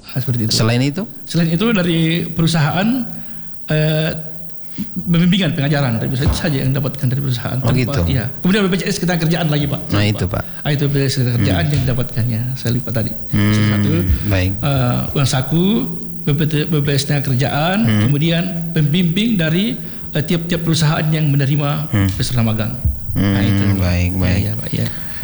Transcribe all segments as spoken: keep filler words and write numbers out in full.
Nah, seperti itu. Selain itu? Selain itu dari perusahaan eh, pembimbingan pengajaran dari perusahaan itu saja yang dapatkan dari perusahaan. Oh gitu. Iya. Kemudian B P J S Ketenagakerjaan lagi Pak. Nah Pak. itu Pak. Ah, itu B P J S Ketenagakerjaan hmm. yang didapatkannya. Saya lupa tadi. Hmm. Satu baik. Uh, uang saku B P J S Ketenagakerjaan, hmm. kemudian pembimbing dari uh, tiap-tiap perusahaan yang menerima hmm. peserta magang. Hmm. Nah itu. Baik baik. Ya, ya, Pak, ya.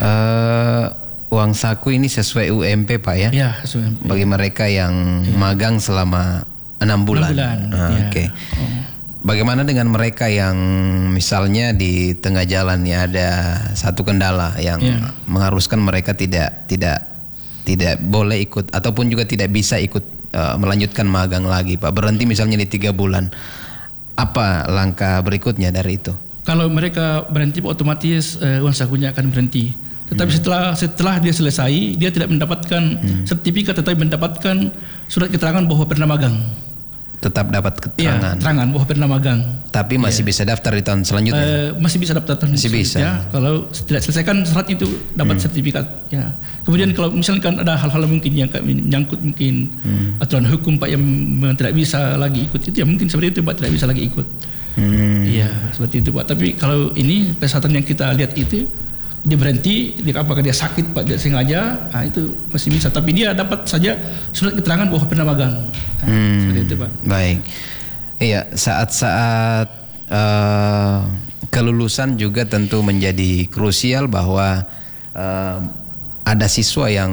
Uh, Uang saku ini sesuai U M P Pak ya? Ya, sesuai U M P. Bagi mereka yang ya. magang selama enam bulan. enam bulan. Nah, ya. Oke. Okay. Oh. Bagaimana dengan mereka yang misalnya di tengah jalan ya ada satu kendala yang ya. mengharuskan mereka tidak tidak tidak boleh ikut ataupun juga tidak bisa ikut uh, melanjutkan magang lagi Pak, berhenti misalnya di tiga bulan. Apa langkah berikutnya dari itu? Kalau mereka berhenti otomatis uh, uang sakunya akan berhenti. Tetapi hmm. setelah setelah dia selesai, dia tidak mendapatkan hmm. sertifikat, tetapi mendapatkan surat keterangan bahwa pernah magang. Tetap dapat keterangan. Ya, keterangan bahwa pernah magang. Tapi masih ya. bisa daftar di tahun selanjutnya. Uh, masih bisa daftar tahun masih selanjutnya. Bisa. Kalau tidak selesaikan syarat itu dapat hmm. sertifikat. Ya. Kemudian hmm. kalau misalkan ada hal-hal mungkin yang menyangkut mungkin hmm. aturan hukum Pak yang tidak bisa lagi ikut itu ya mungkin seperti itu Pak, tidak bisa lagi ikut. Iya hmm. seperti itu Pak. Tapi kalau ini kesehatan yang kita lihat itu dia berhenti, dia apakah dia sakit Pak, dia sengaja, nah itu masih bisa. Tapi dia dapat saja surat keterangan bahwa pernah magang. Nah, hmm, seperti itu Pak. Baik. Iya, saat-saat uh, kelulusan juga tentu menjadi krusial bahwa uh, ada siswa yang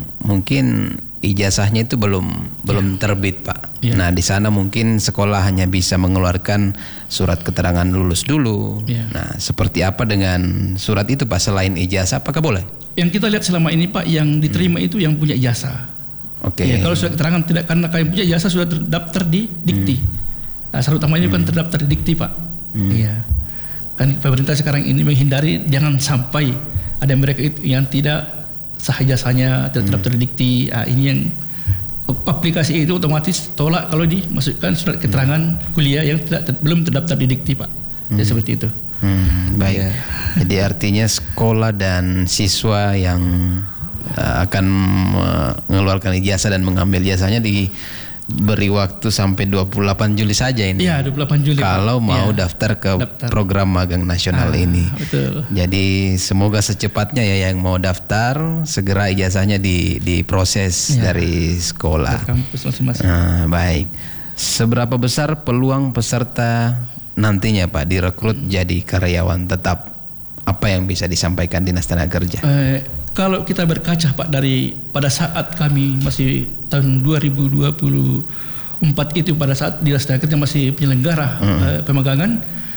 mungkin ijazahnya itu belum ya. belum terbit Pak. Ya. Nah di sana mungkin sekolah hanya bisa mengeluarkan surat keterangan lulus dulu. Ya. Nah seperti apa dengan surat itu Pak selain ijazah? Apakah boleh? Yang kita lihat selama ini Pak yang diterima hmm. itu yang punya ijazah. Oke. Okay. Ya, kalau surat keterangan tidak karena yang punya ijazah sudah terdaftar di Dikti. Hmm. Nah, syarat utamanya hmm. kan terdaftar di Dikti Pak. Iya. Hmm. Kan pemerintah sekarang ini menghindari jangan sampai ada mereka itu yang tidak sah ijazahnya tidak terdaftar di Dikti. Nah, ini yang aplikasi itu otomatis tolak kalau dimasukkan surat keterangan kuliah yang tidak ter, belum terdaftar di Dikti Pak. Hmm. Jadi seperti itu. Hmm, baik. Ya. Jadi artinya sekolah dan siswa yang uh, akan mengeluarkan ijazah dan mengambil ijazahnya diberi waktu sampai dua puluh delapan Juli saja ini. Iya, dua puluh delapan Juli. Kalau Pak. mau ya. daftar ke daftar. program magang nasional ah, ini. Betul. Jadi semoga secepatnya ya yang mau daftar segera ijazahnya di diproses ya. dari sekolah. Dari kampus masing-masing. Nah, baik. Seberapa besar peluang peserta nantinya Pak direkrut hmm. jadi karyawan tetap? Apa yang bisa disampaikan Dinas Tenaga Kerja? Eh, kalau kita berkaca Pak dari pada saat kami masih tahun dua ribu dua puluh empat itu pada saat Dinas Tenaga Kerja masih penyelenggara hmm. eh, pemagangan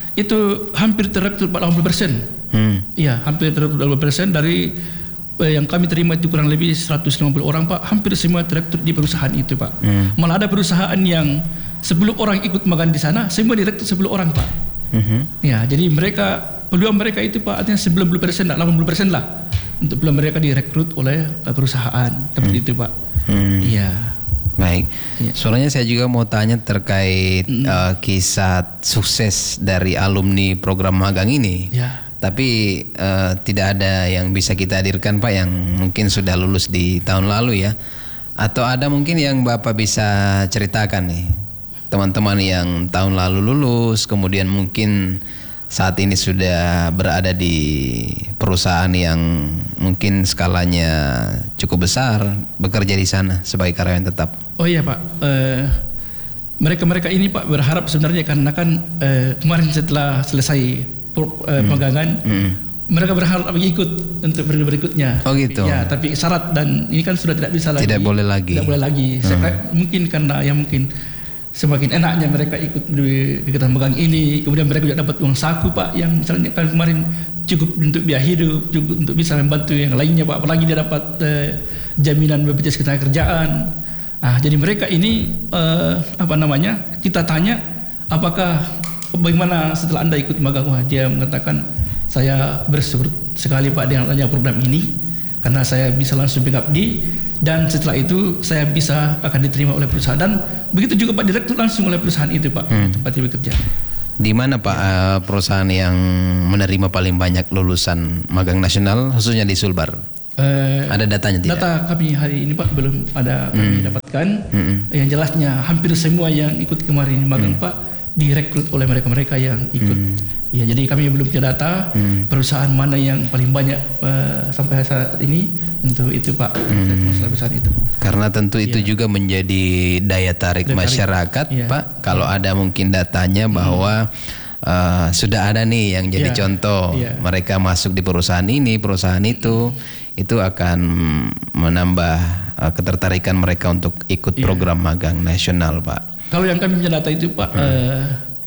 itu hampir terrekrut delapan puluh persen. Hmm. Iya, hampir terrekrut delapan puluh persen dari eh, yang kami terima itu kurang lebih seratus lima puluh orang Pak, hampir semua terrekrut di perusahaan itu Pak. Hmm. Malah ada perusahaan yang sepuluh orang ikut magang di sana, semua direkrut sepuluh orang Pak. Hmm. Ya, jadi mereka peluang mereka itu Pak artinya sembilan puluh persen, delapan puluh persen lah untuk peluang mereka direkrut oleh perusahaan seperti hmm. itu Pak. Iya. Hmm. Baik. Ya. Soalnya saya juga mau tanya terkait hmm. uh, kisah sukses dari alumni program magang ini. Ya. Tapi uh, tidak ada yang bisa kita hadirkan Pak yang mungkin sudah lulus di tahun lalu ya. Atau ada mungkin yang Bapak bisa ceritakan nih teman-teman yang tahun lalu lulus kemudian mungkin saat ini sudah berada di perusahaan yang mungkin skalanya cukup besar bekerja di sana sebagai karyawan tetap. Oh iya Pak, uh, mereka-mereka ini Pak berharap sebenarnya karena kan uh, kemarin setelah selesai uh, pegangan hmm. mereka berharap ikut untuk periode berikutnya. Oh gitu. Ya, tapi syarat dan ini kan sudah tidak bisa lagi. Tidak boleh lagi. Tidak boleh lagi. Hmm. Saya, mungkin karena ya mungkin semakin enaknya mereka ikut di kegiatan magang ini, kemudian mereka juga dapat uang saku Pak yang misalnya kan kemarin cukup untuk biaya hidup, cukup untuk bisa membantu yang lainnya Pak, apalagi dia dapat eh, jaminan B P J S Ketenagakerjaan. Ah, jadi mereka ini eh, apa namanya? Kita tanya apakah bagaimana setelah Anda ikut magang? Wah, dia mengatakan saya bersyukur sekali Pak dengan adanya program ini karena saya bisa langsung mengabdi dan setelah itu saya bisa akan diterima oleh perusahaan dan begitu juga Pak direktur langsung oleh perusahaan itu Pak hmm. tempat dia bekerja. Di mana Pak ya. perusahaan yang menerima paling banyak lulusan magang nasional khususnya di Sulbar? Uh, ada datanya tidak? Data kami hari ini Pak belum ada kami hmm. dapatkan. Hmm. Yang jelasnya hampir semua yang ikut kemarin magang hmm. Pak direkrut oleh mereka-mereka yang ikut. Hmm. Ya, jadi kami belum punya data hmm. perusahaan mana yang paling banyak uh, sampai saat ini untuk itu Pak. Hmm. Masalah besar itu. Karena tentu itu ya. juga menjadi daya tarik, daya tarik masyarakat ya. Pak. Kalau ya. ada mungkin datanya bahwa hmm. Uh, sudah ada nih yang jadi yeah, contoh yeah. mereka masuk di perusahaan ini, perusahaan itu, mm. itu akan menambah uh, ketertarikan mereka untuk ikut yeah. program magang nasional, Pak. Kalau yang kami punya data itu, Pak, mm. uh,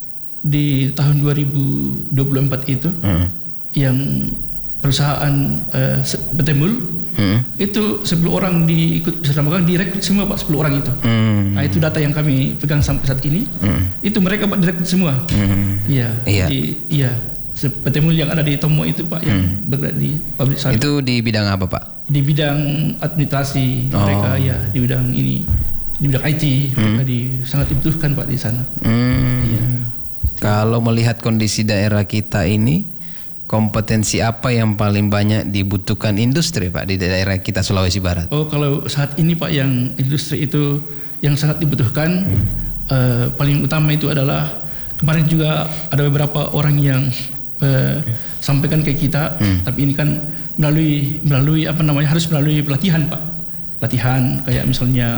di tahun dua ribu dua puluh empat itu, mm. yang perusahaan uh, Betemul mm. itu sepuluh orang diikut peserta magang direkrut semua Pak, sepuluh orang itu. Mm. Nah, itu data yang kami pegang sampai saat ini. Mm. Itu mereka Pak direkrut semua. Mm. Iya. Iya. Di, iya. Betemul yang ada di Tomo itu Pak, yang mm. bergerak di pabrik sawit. Itu di bidang apa Pak? Di bidang administrasi oh. mereka ya, di bidang ini, di bidang I T mm. mereka di, sangat dibutuhkan Pak di sana. Mm. Iya. Kalau melihat kondisi daerah kita ini, kompetensi apa yang paling banyak dibutuhkan industri Pak di daerah kita Sulawesi Barat? Oh, kalau saat ini Pak yang industri itu yang sangat dibutuhkan hmm. uh, paling utama itu adalah kemarin juga ada beberapa orang yang uh, sampaikan ke kita, hmm. tapi ini kan melalui melalui apa namanya harus melalui pelatihan Pak, pelatihan kayak misalnya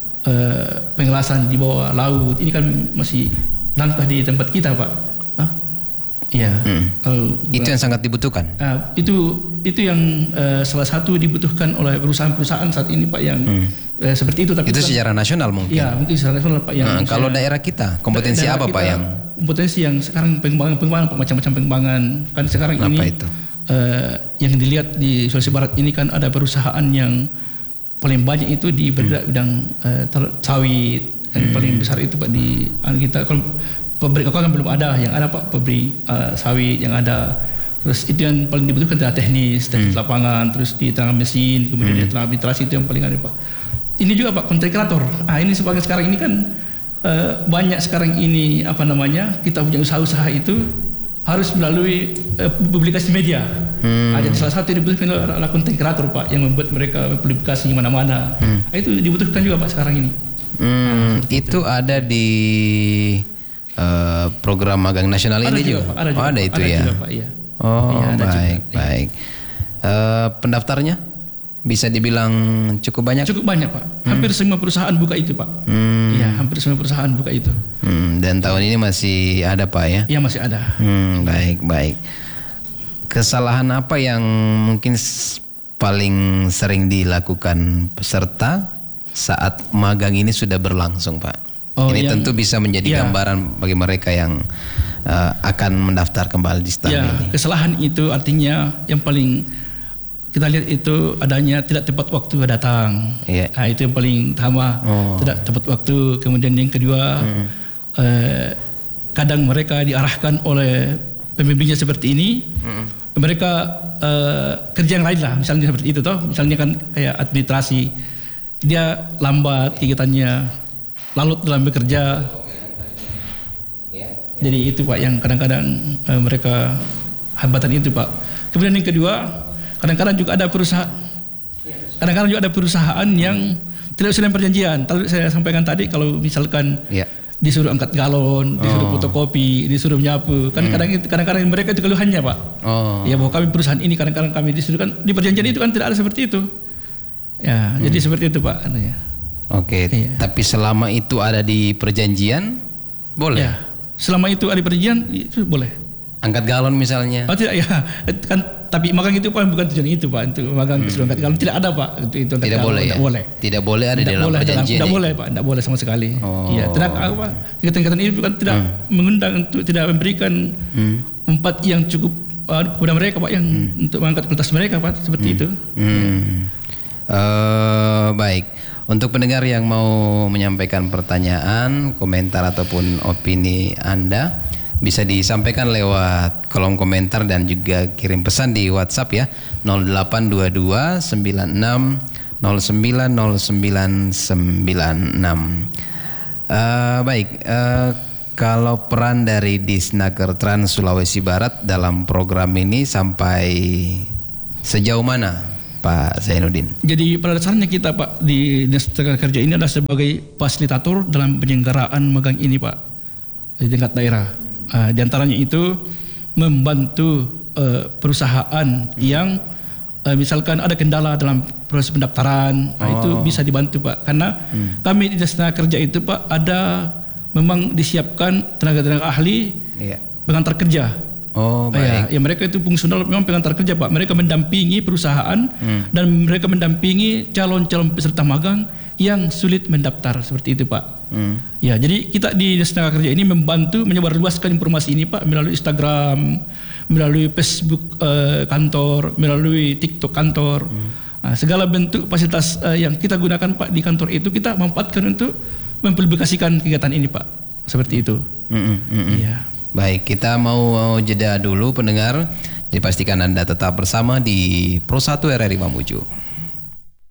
uh, pengelasan di bawah laut ini kan masih langkah di tempat kita Pak. Iya, hmm. kalau itu yang sangat dibutuhkan. Uh, itu itu yang uh, salah satu dibutuhkan oleh perusahaan-perusahaan saat ini Pak yang hmm. uh, seperti itu. Tapi itu kan, secara nasional mungkin. Iya, mungkin secara nasional Pak. Yang nah, kalau daerah kita kompetensi daerah apa kita, Pak yang? Kompetensi yang sekarang pengembangan-pengembangan macam-macam pengembangan kan sekarang apa ini. Itu? Uh, yang dilihat di Sulawesi Barat ini kan ada perusahaan yang paling banyak itu di hmm. bidang uh, sawit yang hmm. paling besar itu Pak di kita. Kalau pabrik kakao kan belum ada, yang ada Pak pabrik uh, sawit yang ada. Terus itu yang paling dibutuhkan adalah teknis, teknis hmm. lapangan, terus di tenaga mesin, kemudian hmm. di tenaga administrasi itu yang paling ada Pak. Ini juga Pak konten kreator. Ah ini sebagai sekarang ini kan uh, banyak sekarang ini apa namanya kita punya usaha-usaha itu harus melalui uh, publikasi media. Hmm. Ah, jadi salah satu yang dibutuhkan adalah konten kreator Pak yang membuat mereka publikasi mana-mana. Hmm. Ah, itu dibutuhkan juga Pak sekarang ini. Hmm, ah, itu, itu ada di Uh, program magang nasional ada ini juga, juga? Ada, juga, oh, ada itu ada ya. Juga, Pak, iya. Oh ya, baik juga, baik. Uh, pendaftarnya bisa dibilang cukup banyak? Cukup banyak Pak. Hampir hmm. semua perusahaan buka itu Pak. Hmm. Ya hampir semua perusahaan buka itu. Hmm, dan tahun ini masih ada Pak ya? Iya masih ada. Hmm, baik baik. Kesalahan apa yang mungkin paling sering dilakukan peserta saat magang ini sudah berlangsung Pak? Oh, ini yang, tentu bisa menjadi ya. gambaran bagi mereka yang uh, akan mendaftar kembali di STAM ya, ini. Kesalahan itu artinya yang paling kita lihat itu adanya tidak tepat waktu datang. Ya. Nah, itu yang paling utama, oh. tidak tepat waktu. Kemudian yang kedua, hmm. uh, kadang mereka diarahkan oleh pembimbingnya seperti ini, hmm. mereka uh, kerja yang lain lah, misalnya seperti itu toh, misalnya kan kayak administrasi, dia lambat kegiatannya. Lalut dalam bekerja, jadi itu Pak yang kadang-kadang uh, mereka hambatan itu Pak. Kemudian yang kedua, kadang-kadang juga ada perusahaan, kadang-kadang juga ada perusahaan yang tidak sesuai perjanjian. Tadi saya sampaikan tadi kalau misalkan ya. disuruh angkat galon, disuruh oh. fotokopi, disuruh menyapu, kan kadang hmm. kadang-kadang mereka itu keluhannya Pak. Oh. Ya bahwa kami perusahaan ini kadang-kadang kami disuruh kan di perjanjian itu kan tidak ada seperti itu. Ya, hmm. jadi seperti itu Pak. Oke, iya. Tapi selama itu ada di perjanjian, boleh? Ya, selama itu ada di perjanjian, itu boleh. Angkat galon misalnya? Oh tidak, ya, kan. Tapi magang itu Pak bukan tujuan itu Pak, untuk magang hmm. angkat galon tidak ada Pak. Itu, itu tidak galon, boleh ya? Tidak boleh. Tidak boleh ada tidak dalam boleh perjanjian? Tidak boleh Pak, tidak boleh sama sekali. Oh. Ya, tidak apa, kegiatan-kegiatan ini bukan tidak hmm. mengundang untuk tidak memberikan hmm. tempat yang cukup uh, kepada mereka Pak, yang hmm. untuk mengangkat kualitas mereka Pak, seperti hmm. itu. Hmm. Ya. Uh, baik. Untuk pendengar yang mau menyampaikan pertanyaan, komentar ataupun opini Anda bisa disampaikan lewat kolom komentar dan juga kirim pesan di WhatsApp ya nol delapan dua dua sembilan enam nol sembilan nol sembilan sembilan enam. Uh, baik, uh, kalau peran dari Disnaker Trans Sulawesi Barat dalam program ini sampai sejauh mana Pak Zainuddin? Jadi pada dasarnya kita Pak di Dinas Tenaga Kerja ini adalah sebagai fasilitator dalam penyelenggaraan magang ini Pak di tingkat daerah. Uh, di antaranya itu membantu uh, perusahaan hmm. yang uh, misalkan ada kendala dalam proses pendaftaran, oh. uh, itu bisa dibantu Pak. Karena hmm. kami di Dinas Tenaga Kerja itu Pak ada memang disiapkan tenaga-tenaga ahli yeah. pengantar kerja. Oh baik. Ya, ya mereka itu fungsional memang pengantar kerja Pak. Mereka mendampingi perusahaan hmm. dan mereka mendampingi calon-calon peserta magang yang sulit mendaftar seperti itu Pak. Hmm. Ya, jadi kita di Dinas Tenaga Kerja ini membantu menyebarluaskan informasi ini Pak melalui Instagram, melalui Facebook uh, kantor, melalui TikTok kantor. Hmm. Nah, segala bentuk fasilitas uh, yang kita gunakan Pak di kantor itu kita manfaatkan untuk mempublikasikan kegiatan ini Pak. Seperti itu. Hmm, hmm, hmm. Ya. Baik, kita mau, mau jeda dulu pendengar. Jadi pastikan Anda tetap bersama di Pro satu R R I Mamuju.